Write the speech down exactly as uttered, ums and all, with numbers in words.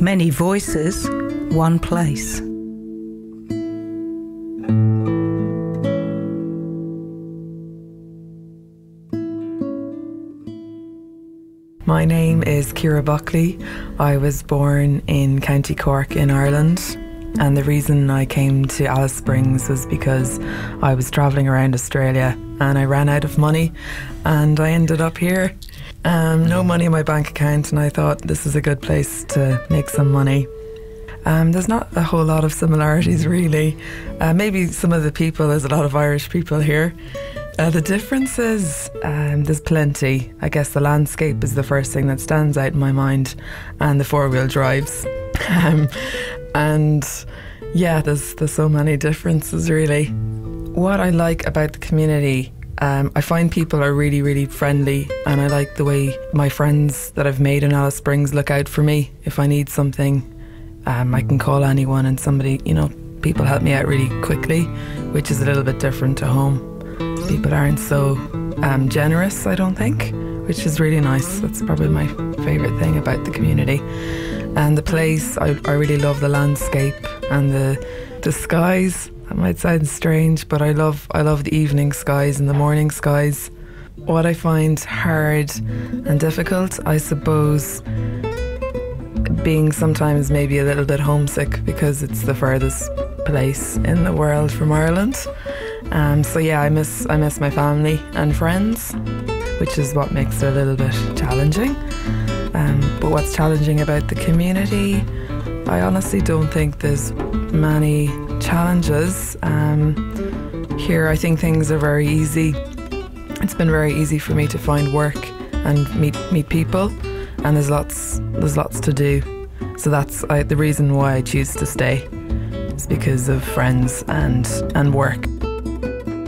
Many voices, one place. My name is Ciara Buckley. I was born in County Cork in Ireland, and the reason I came to Alice Springs was because I was travelling around Australia and I ran out of money and I ended up here. Um, no money in my bank account, and I thought this is a good place to make some money. Um, there's not a whole lot of similarities really. Uh, maybe some of the people, there's a lot of Irish people here. Uh, the differences, um, there's plenty. I guess the landscape is the first thing that stands out in my mind, and the four-wheel drives. Um, and yeah, there's there's so many differences really. What I like about the community, um, I find people are really, really friendly, and I like the way my friends that I've made in Alice Springs look out for me. If I need something, um, I can call anyone and somebody, you know, people help me out really quickly, which is a little bit different to home. People aren't so um, generous, I don't think, which is really nice. That's probably my favourite thing about the community. And the place, I, I really love the landscape and the the skies. That might sound strange, but I love I love the evening skies and the morning skies. What I find hard and difficult, I suppose, being sometimes maybe a little bit homesick because it's the furthest place in the world from Ireland. Um, so yeah, I miss I miss my family and friends, which is what makes it a little bit challenging. Um, but what's challenging about the community, I honestly don't think there's many challenges. Um, here I think things are very easy. It's been very easy for me to find work and meet meet people, and there's lots there's lots to do. So that's I, the reason why I choose to stay. It's because of friends and and work.